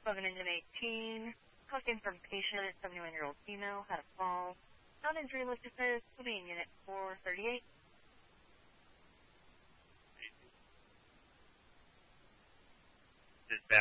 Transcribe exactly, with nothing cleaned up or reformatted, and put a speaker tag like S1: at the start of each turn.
S1: eleven engine eighteen, costing from patient, seventy-one-year-old female, had a fall. Non-injury listed as will be in unit four thirty-eight.
S2: Dispatch.